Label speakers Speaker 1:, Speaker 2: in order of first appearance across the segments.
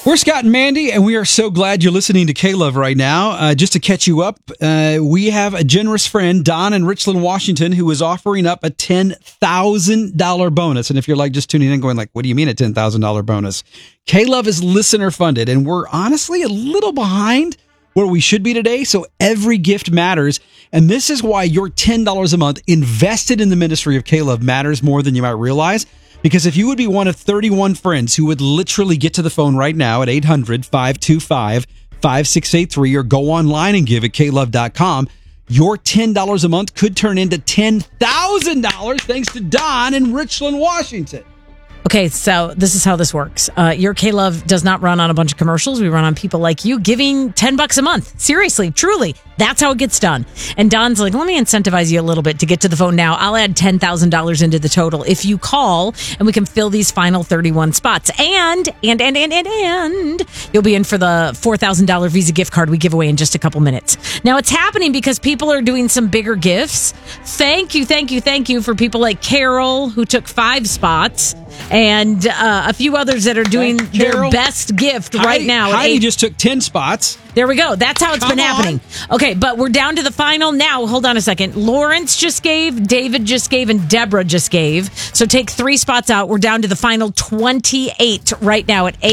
Speaker 1: We're Scott and Mandy, and we are so glad you're listening to K-Love right now. Just to catch you up, we have a generous friend, Don in Richland, Washington, who is offering up a $10,000 bonus. And if you're like just tuning in going like, what do you mean a $10,000 bonus? K-Love is listener funded, and we're honestly a little behind where we should be today. So every gift matters. And this is why your $10 a month invested in the ministry of K-Love matters more than you might realize. Because if you would be one of 31 friends who would literally get to the phone right now at 800-525-5683 or go online and give at klove.com, your $10 a month could turn into $10,000 thanks to Don in Richland, Washington.
Speaker 2: Okay, so this is how this works. Your K-Love does not run on a bunch of commercials. We run on people like you giving $10 a month. Seriously, truly. That's how it gets done. And Don's like, let me incentivize you a little bit to get to the phone now. I'll add $10,000 into the total if you call, and we can fill these final 31 spots. And you'll be in for the $4,000 Visa gift card we give away in just a couple minutes. Now, it's happening because people are doing some bigger gifts. Thank you for people like Carol, who took 5 spots. And a few others that are doing their best gift right now.
Speaker 1: Heidi just took 10 spots.
Speaker 2: There we go. That's how it's been happening. Okay, but we're down to the final now. Hold on a second. Lawrence just gave, David just gave, and Deborah just gave. So take 3 spots out. We're down to the final 28 right now at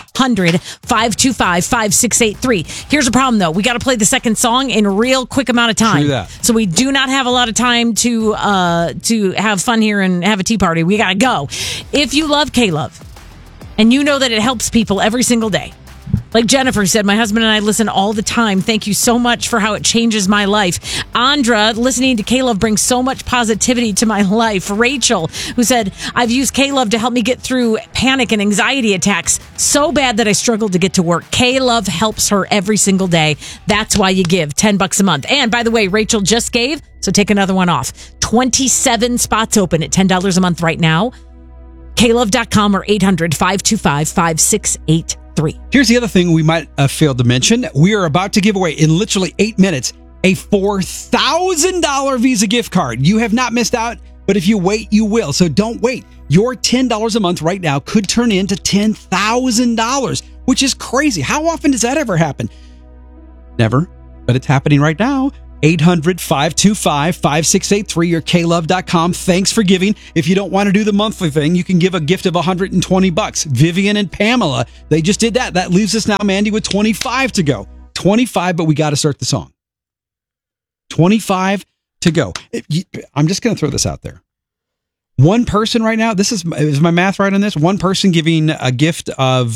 Speaker 2: 800-525-5683. Here's a problem, though. We got to play the second song in a real quick amount of time.
Speaker 1: True that.
Speaker 2: So we do not have a lot of time to have fun here and have a tea party. We got to go. If you love K-Love and you know that it helps people every single day, like Jennifer said, my husband and I listen all the time. Thank you so much for how it changes my life. Andra, listening to K-Love brings so much positivity to my life. Rachel, who said, I've used K-Love to help me get through panic and anxiety attacks so bad that I struggled to get to work. K-Love helps her every single day. That's why you give $10 a month. And by the way, Rachel just gave, so take another one off. 27 spots open at $10 a month right now. klove.com or 800-525-5683.
Speaker 1: Here's the other thing we might have failed to mention. We are about to give away in literally 8 minutes a $4,000 Visa gift card. You have not missed out, but if you wait, you will. So don't wait. Your $10 a month right now could turn into $10,000, which is crazy. How often does that ever happen? Never, but it's happening right now. 800-525-5683 or klove.com. Thanks for giving. If you don't want to do the monthly thing, you can give a gift of $120. Vivian and Pamela, they just did that. That leaves us now, Mandy, with 25 to go. 25, but we got to start the song. 25 to go. I'm just going to throw this out there. One person right now, is my math right on this? One person giving a gift of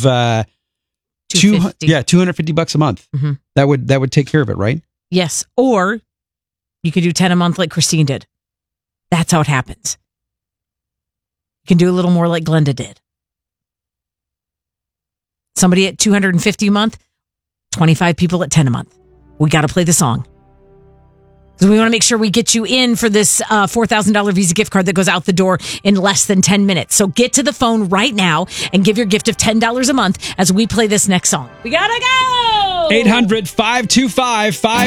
Speaker 1: $250 a month. Mm-hmm. That would take care of it, right?
Speaker 2: Yes, or you could do 10 a month like Christine did. That's how it happens. You can do a little more like Glenda did. Somebody at $250 a month, 25 people at 10 a month. We got to play the song. So we want to make sure we get you in for this $4,000 Visa gift card that goes out the door in less than 10 minutes. So get to the phone right now and give your gift of $10 a month as we play this next song. We got to go!
Speaker 1: 800-525-5